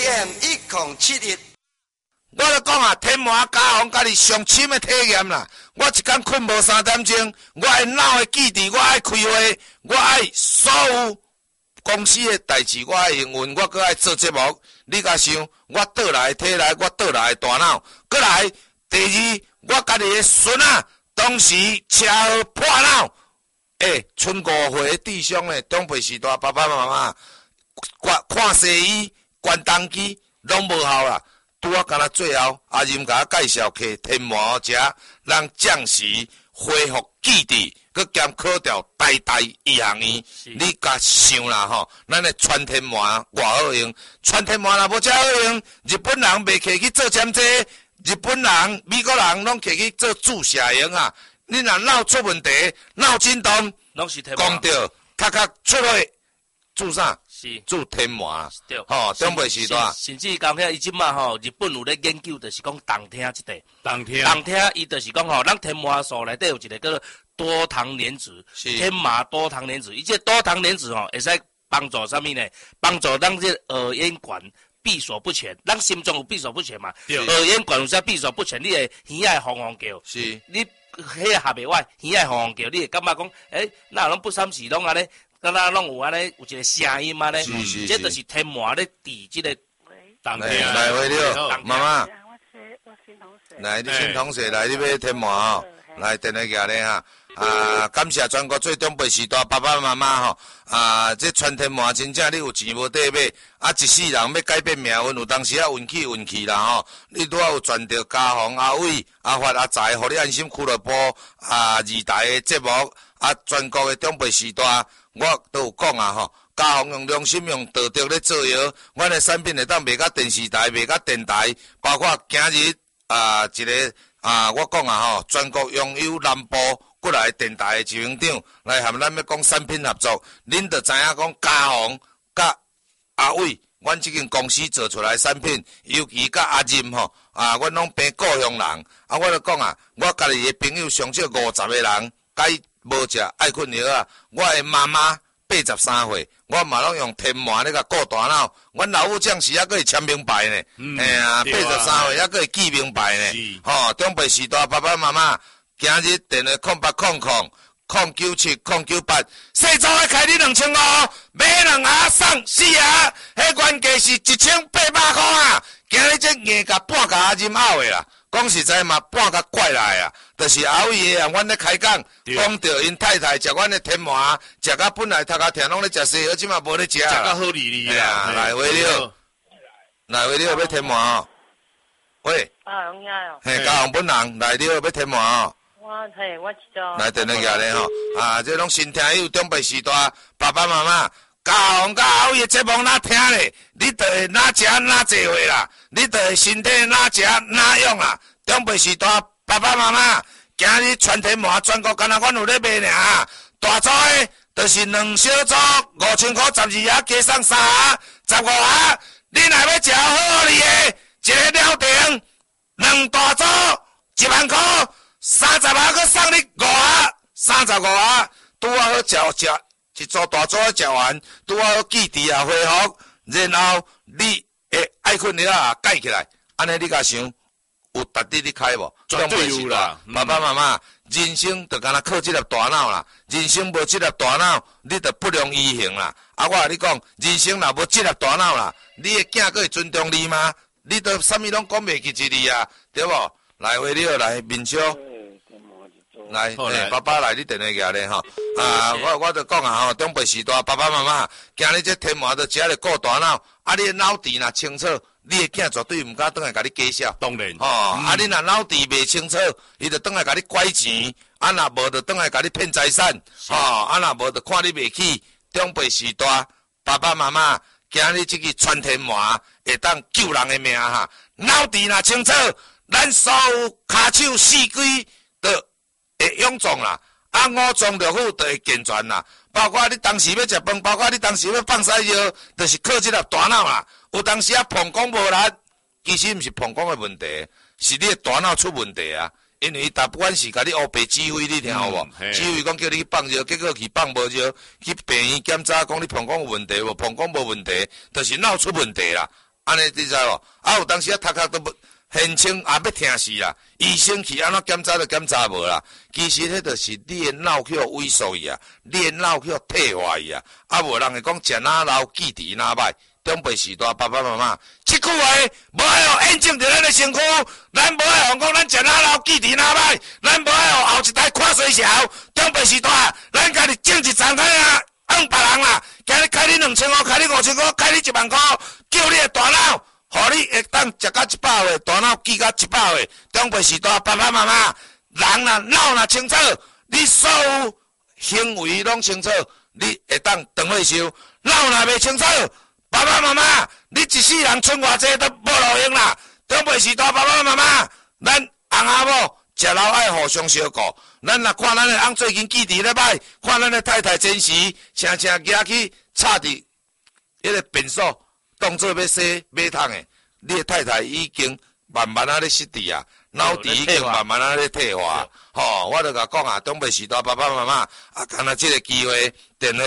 AM1071。 我咧讲啊，天麻加红甲你上深的体验啦。我一天困无3点钟，我的脑的记忆，我爱开会，我爱所有公司的代志，我爱营运，我搁爱做节目。你甲想，我倒来体内，我倒来大脑，搁来第二，我家己的孙啊，当时车祸破脑，剩5岁弟兄的长辈时代，爸爸妈妈看西医、关东机拢无效啦。拄啊，敢若最后阿任甲我介绍去天麻食，让暂时恢复记忆，佮兼考掉大医学院。你甲想啦吼，咱的川天麻偌好用，川天麻若无遮好用，日本人袂摕去做针剂，日本人、美国人拢摕去做注射用啊。你若脑出问题、脑震动， 拢是天麻。 讲着，咔出来注啥？ 是注天麻， 对， 吼，长辈时代， 甚至讲遐伊即马吼，日本有咧研究，就是讲动听即块， 动听， 伊就是讲吼，咱天麻素内底有一个叫做多糖莲子，天麻多糖莲子，伊这多糖莲子吼，会使帮助啥物呢？帮助咱这耳咽管闭锁不全，咱心脏有闭锁不全嘛，耳咽管有啥闭锁不全，你会耳仔会轰叫， 是， 你迄下袂歪，耳仔会轰叫，你会感觉讲，那拢不三时拢安尼。敢若拢有安尼，有一个声音安尼，这就是天麻咧治即个动听。 来，喂你好，妈妈， 我新同事。 来，你新同事来，你买天麻哦，来电话寄咧哈。感谢全国最长辈时代爸爸妈妈吼，这传天麻真正你有钱无地买，一世人要改变命运，有当时运气啦吼。你拄好有传到家宏、阿伟、阿发、阿财，互你安心俱乐部二台的节目，全国的长辈时代。我都有讲啊吼，家宏用良心用道德咧造谣，阮的产品会当卖甲电视台、卖甲电台，包括今日一个我讲啊吼，全国拥有南部过来电台的执行长来和咱要讲产品合作，恁就知影讲家宏甲阿伟，阮即间公司做出来的产品，尤其甲阿任吼，阮拢变故乡人，我就讲啊，我家己的朋友上少50个人，该无食爱困药啊！我的妈妈83岁，我嘛拢用天麻咧甲顾大脑。阮老母将士还佫会签名牌呢，83岁还佫会记名牌呢。吼，长辈时代爸爸妈妈，今日电话0800097098，细组的开你2500，买2盒送4盒，迄原价是1800块啊！今日这硬甲半甲任拗的啦。讲实在嘛，半甲怪来啊！就是后伊个啊，阮咧开讲，讲着因太太食阮的天麻，食甲本来头壳疼拢咧食西药，即嘛无咧食。食甲好哩哩啦！ 来喂你好，来喂你好，要天麻哦。喂。 洪爷哦。 嘿，家宏本人，来你好，要天麻哦。 我知道。 来电话寄咧吼，这拢新听友长辈时代，爸爸妈妈。家宏甲后伊节目哪听咧，你就会哪食哪聚会啦，你就会身体哪食哪用啦。长辈时代，爸爸妈妈，今日全天麻全国敢若阮有咧卖尔，大组的，就是2小组5000块12盒，加送3盒15盒。你若要食好哩的，一个了定，2大组1万块，30盒佮送你5盒，35盒，拄好食。一组大组食完，拄好记忆也恢复，然后你会爱困了啊盖起来，安尼你甲想有值得你开无？ 绝对有啦！ 爸爸妈妈，人生就敢若靠这粒大脑啦，人生无这粒大脑，你就不良于行啦。我甲你讲，人生若无这粒大脑啦，你的囝佫会尊重你吗？你都啥物拢讲袂起一字啊，对无？来，为了来面笑。来，爸爸来，你电话寄咧吼。我就讲啊吼，长辈时代，爸爸妈妈，今日这天麻就食咧顾大脑，你的脑池若清楚，你的囝绝对毋敢倒来甲你假笑。 当然。 你若脑池袂清楚，伊就倒来甲你拐钱，若无就倒来甲你骗财产，若无就看你袂起。长辈时代，爸爸妈妈，今日这个传天麻会当救人的命哈。脑池若清楚，咱所有骹手四肢都会勇壮啦，五脏六腑都会健全啦。包括你当时要食饭，包括你当时要放屎尿，就是靠这粒大脑啦。有当时膀胱无力，其实毋是膀胱的问题，是你的大脑出问题啊。因为大不管是甲你乌白指挥，你听有无？指挥讲叫你去放尿，结果去放无尿，去病院检查讲你膀胱有问题无？膀胱无问题，就是脑出问题啦。 安尼你知无？啊，有当时啊，头壳都不现清，也要疼死啦。医生去安怎检查都检查无啦。其实迄著是你的脑壳萎缩去啊，你的脑壳退化去啊。啊，无人会讲食哪老记伫哪歹。长辈时代，爸爸妈妈，即句话无爱互验证着咱的身躯，咱无爱互讲咱食哪老记伫哪歹，咱无爱互后一代看衰潲。长辈时代，咱家己种一丛开啊，按别人啦，今日开你2000块，开你5000块，开你1万块，叫你的大脑，互你会当食到100岁，大脑记到100岁。长辈时代，爸爸妈妈，人呐脑呐清楚，你所有行为拢清楚，你会当长岁寿。脑呐袂清楚。爸爸妈妈，你一世人剩偌济都无路用啦！长辈时代，爸爸妈妈，咱翁仔某食老爱互相照顾。咱若看咱的翁最近记伫咧歹，看咱的太太真时，常常举去插伫迄个便所，当做要洗马桶的。你的太太已经慢慢咧失智啊，脑壳已经慢慢咧退化。吼，我著甲讲啊，长辈时代，爸爸妈妈啊，干那即个机会，电话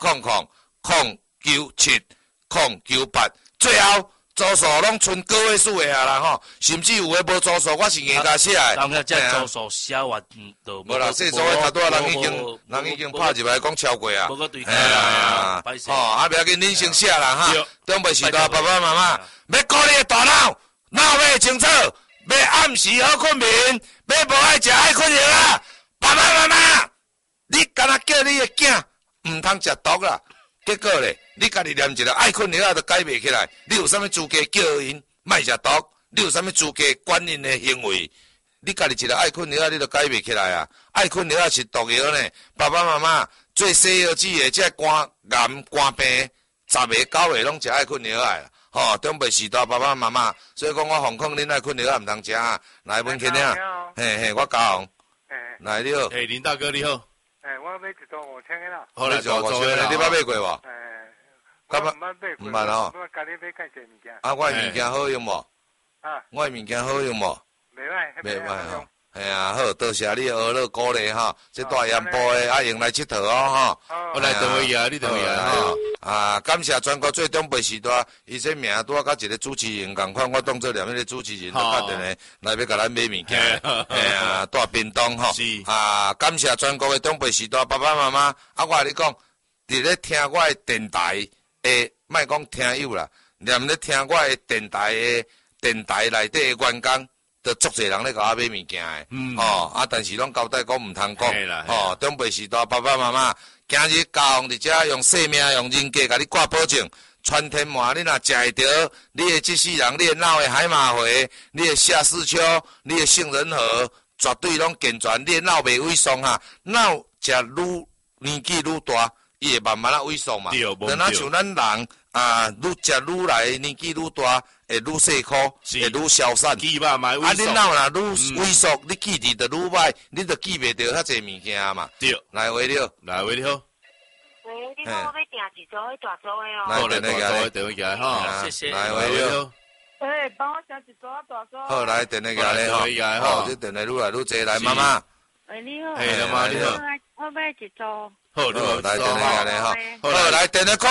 08000997。098，最后住数拢剩个位数的啊啦吼，甚至有诶无住数，我是硬甲写诶。 当遐只住数写完都无啦，细数诶头拄仔人已经拍入来讲超过啊。 无个对开啊， 吼，啊不要紧，恁先写啦哈。长辈时代，爸爸妈妈要顾你诶大脑，脑要清楚，要暗时好困眠，要无爱食爱困药啊。爸爸妈妈，你敢若叫你诶囝毋通食毒啦。结果咧，你家己念一个爱困药啊，都改袂起来。你有啥物资格叫因莫食毒？你有啥物资格管因的行为？你家己一个爱困药啊，你都改袂起来啊！爱困药啊是毒药呢。爸爸妈妈做西药剂的，即肝癌、肝病，10个9个拢食爱困药啊！吼，长辈时代爸爸妈妈，所以讲我奉劝恁爱困药啊，毋通食啊！来，文卿啊，嘿，我教。来你好。 林大哥你好。 我买一组5000个啦。 好来做5000 个，你捌买过无？ 我毋捌买过。 毋捌哦。 我家己买介济物件。 啊，我的物件好用无？ 啊。 我的物件好用无？ 袂歹吼。嘿啊，好，多谢你娱乐鼓励吼，这大盐埔的啊用来佚佗哦吼。 我来等位啊，你等位啊吼。 啊，感谢全国最长辈时代，伊这名拄啊，甲一个主持人共款，我当做念迄个主持人，打电话来要甲咱买物件，嘿啊，带便当吼。啊，感谢全国的长辈时代，爸爸妈妈，啊，我甲你讲，伫咧听我的电台的，莫讲听友啦，念咧听我的电台的电台内底的员工。都足侪人咧甲我买物件诶，啊，但是拢交代讲毋通讲，吼，长辈时代爸爸妈妈，今日家父伫遮用性命用人格甲你挂保证，全天麻你若食会着，你的即世人，你的脑的海马回，你的下视丘，你的杏仁核，绝对拢健全，你的脑袂萎缩哈，脑食愈年纪愈大，伊会慢慢啊萎缩嘛，就若像咱人啊，愈食愈来年纪愈大。会愈细颗，会愈消散。 记吧嘛， 啊，恁脑若愈萎缩，你记忆就愈歹，你就记袂着遐济物件嘛。 对， 来喂你好， 来喂你好。 喂，你好，我要订一组迄大组的哦。 好，来大组的电话起来哈。 谢谢。 来喂你好。 帮我订一组大组。 好，来电话起来吼。这电话愈来愈济，来妈妈。 喂，你好。 嘿，妈妈你好。 我买一组。 好，来电话起来吼。好，来电话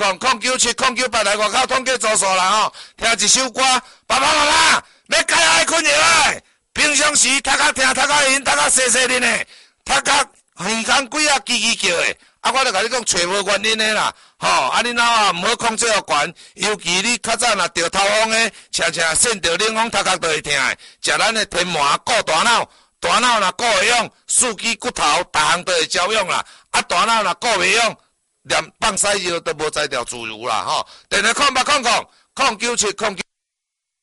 0800097998来外口统计做数啦吼。听一首歌，爸爸妈妈要改爱困药诶。平常时读较听，读较晕，读较细细哩呢，读较耳孔鬼啊叽叽叫诶。啊，我著甲你讲，找无原因诶啦。吼，啊，你脑啊毋好控制互悬，尤其你较早若着头风诶，常常扇着冷风，头壳都会疼诶。食咱诶天麻顾大脑。大脑若顾会用，四肢骨头，逐项都会照用啦。啊，大脑若顾袂用，连放屎尿都无才调自如啦吼。电话08000979。